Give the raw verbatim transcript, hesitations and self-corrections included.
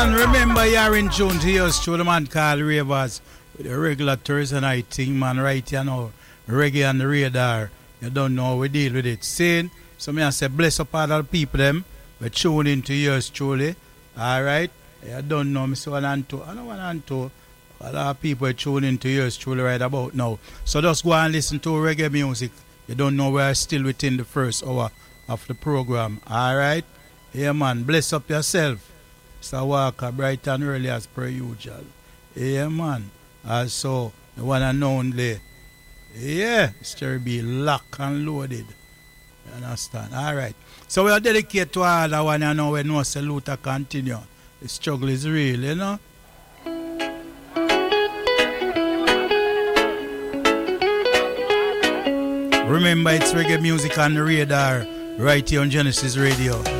man, remember you're in tune to yours through the man called Ravers with the regular Thursday night thing, man, right here now. Reggae on the radar. You don't know how we deal with it. Saying, so me I say bless up all the people them. We tune into yours truly. Alright? You don't know me so one and two. I don't want and two. A lot of people are tuning into yours truly right about now. So just go and listen to reggae music. You don't know we're still within the first hour of the program. Alright? Yeah man, bless up yourself. Mister Walker, bright and early as per usual. Yeah man. Also, the one and only. Yeah, Mister B, lock and loaded. You understand? Alright. So we are dedicated to all the one you know we know salute to continue. The struggle is real, you know? Remember, it's reggae music on the radar right here on Genesis Radio.